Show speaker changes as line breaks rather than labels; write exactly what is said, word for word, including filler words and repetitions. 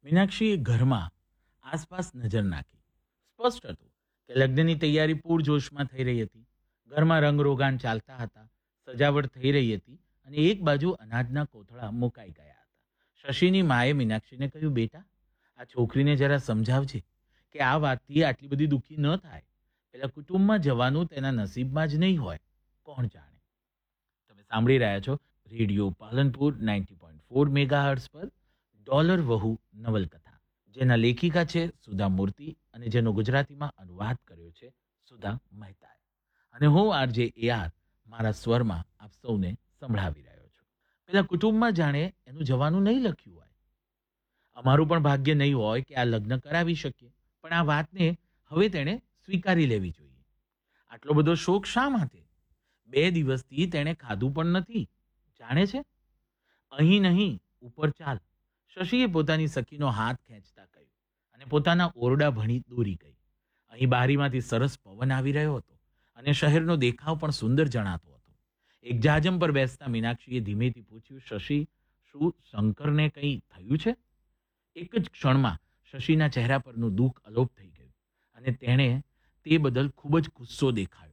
મીનાક્ષીએ ઘરમાં આસપાસ નજર નાખી. સ્પષ્ટ હતું કે લગ્નની તૈયારી પૂરજોશમાં થઈ રહી હતી. ઘરમાં રંગરોગાન ચાલતા હતા, સજાવટ થઈ રહી હતી અને એક બાજુ અનાજના કોથળા મુકાઈ ગયા હતા. શશીની માએ મીનાક્ષીને કહ્યું, બેટા, આ છોકરીને જરા સમજાવજે કે આ વાતથી આટલી બધી દુઃખી ન થાય. પેલા કુટુંબમાં જવાનું તેના નસીબમાં જ નહીં હોય, કોણ જાણે. તમે સાંભળી રહ્યા છો radio Palanpur ninety point four mega hertz પર ડોલર વહુ નવલકથા, જેના લેખિકા છે સુધા મૂર્તિ અને જેનો ગુજરાતીમાં અનુવાદ કર્યો છે સુધા મહેતાએ. અને હું આરજે એ આર મારા સ્વરમાં આપ સૌને સંભળાવી રહ્યો છું. પેલા કુટુંબમાં જાણે એનું જવાનું નહીં લખ્યું હોય. અમારું પણ ભાગ્ય નહીં હોય કે આ લગ્ન કરાવી શકીએ, પણ આ વાતને હવે તેણે સ્વીકારી લેવી જોઈએ. આટલો બધો શોક શા માટે? બે દિવસથી તેણે ખાધું પણ નથી, જાણે છે. અહીં નહીં, ઉપર ચાલ, શશીએ પોતાની સખીનો હાથ ખેંચતા કહ્યું અને પોતાના ઓરડા ભણી દોરી ગઈ. અહીં બારીમાંથી સરસ પવન આવી રહ્યો હતો અને શહેરનો દેખાવ પણ સુંદર જણાતો હતો. એક જાજમ પર બેસતા મીનાક્ષીએ ધીમેથી પૂછ્યું, શશી, શું શંકરને કંઈ થયું છે? એક જ ક્ષણમાં શશીના ચહેરા પરનું દુઃખ અલોપ થઈ ગયું અને તેણે તે બદલ ખૂબ જ ગુસ્સો દેખાડ્યો.